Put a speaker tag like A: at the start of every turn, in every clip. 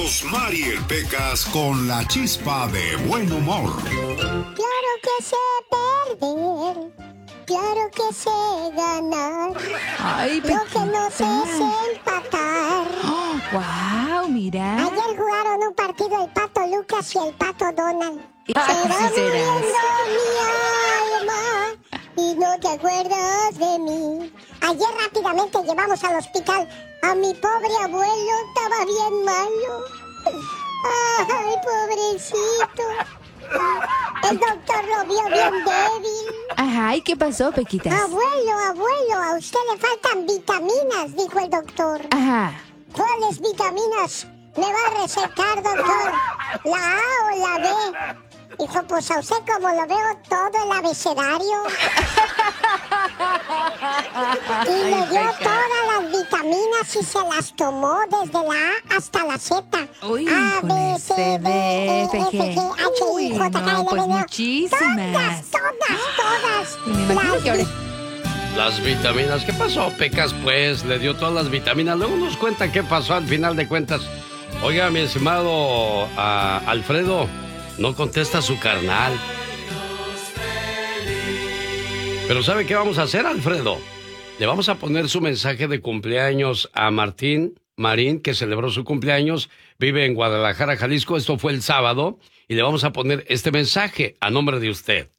A: Rosmar y el Pecas con la chispa de buen humor.
B: Claro que sé perder, claro que sé ganar.
C: Ay,
B: Lo que no sé es empatar.
C: ¡Wow! Mira.
B: Ayer jugaron un partido el Pato Lucas y el Pato Donald. Se
C: Ah,
B: va
C: sí serás.
B: muriendo mi alma y no te acuerdas de mí. Ayer rápidamente llevamos al hospital a mi pobre abuelo, estaba bien malo. Ay, pobrecito. El doctor lo vio bien débil.
C: Ajá, ¿y qué pasó, Pequitas?
B: Abuelo, a usted le faltan vitaminas, dijo el doctor.
C: Ajá.
B: ¿Cuáles vitaminas me va a recetar, doctor? ¿La A o la B? Dijo, pues a usted como lo veo todo el abecedario. Y le dio todas las vitaminas y se las tomó desde la A hasta la Z.
C: Uy,
B: A,
C: con
B: B, C, D, E, F, G, H,
C: Uy,
B: I, J, K,
C: no,
B: L,
C: pues
B: M, N, O.
C: muchísimas.
B: Todas.
C: Y me imagino
B: Las
C: que ahora...
D: Las vitaminas, ¿qué pasó, Pecas? Pues le dio todas las vitaminas. Luego nos cuenta qué pasó al final de cuentas. Oiga, mi estimado Alfredo, no contesta su carnal. Pero ¿sabe qué vamos a hacer, Alfredo? Le vamos a poner su mensaje de cumpleaños a Marín, que celebró su cumpleaños, vive en Guadalajara, Jalisco. Esto fue el sábado. Y le vamos a poner este mensaje a nombre de usted.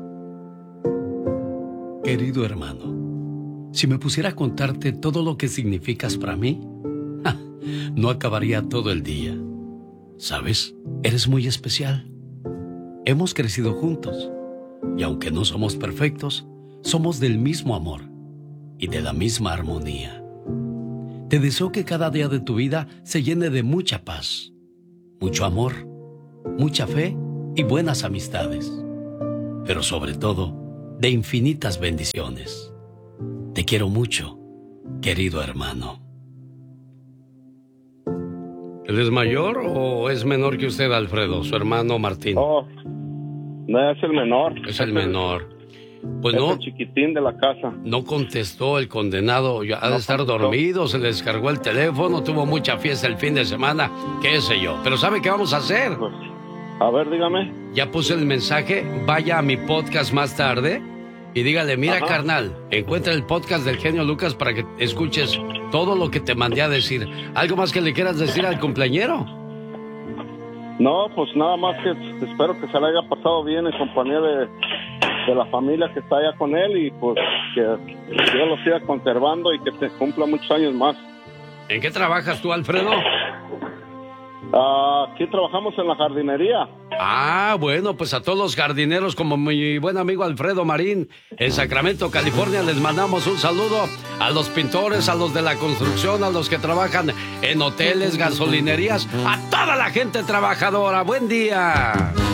D: Querido hermano, si me pusiera a contarte todo lo que significas para mí, no acabaría todo el día. ¿Sabes? Eres muy especial. Hemos crecido juntos y aunque no somos perfectos, somos del mismo amor y de la misma armonía. Te deseo que cada día de tu vida se llene de mucha paz, mucho amor, mucha fe y buenas amistades, pero sobre todo, de infinitas bendiciones. Te quiero mucho, querido hermano. ¿Él es mayor o es menor que usted, Alfredo, su hermano Martín?
E: Oh, no, es el menor.
D: Es el menor. Pues
E: es
D: no,
E: el chiquitín de la casa.
D: no contestó el condenado. Ya ha de
E: No
D: estar
E: contestó.
D: dormido, se le descargó el teléfono, tuvo mucha fiesta el fin de semana, qué sé yo. Pero ¿sabe qué vamos a hacer?
E: Pues, a ver, dígame.
D: Ya puse el mensaje, vaya a mi podcast más tarde y dígale, mira,
E: Ajá.
D: carnal, encuentra el podcast del genio Lucas para que escuches todo lo que te mandé a decir. ¿Algo más que le quieras decir al cumpleañero?
E: No, pues nada más que espero que se le haya pasado bien en compañía de la familia que está allá con él y pues que Dios lo siga conservando y que te cumpla muchos años más.
D: ¿En qué trabajas tú, Alfredo?
E: Aquí trabajamos en la jardinería.
D: Ah, bueno, pues a todos los jardineros, como mi buen amigo Alfredo Marín, en Sacramento, California, les mandamos un saludo a los pintores, a los de la construcción, a los que trabajan en hoteles, gasolinerías, a toda la gente trabajadora. ¡Buen día!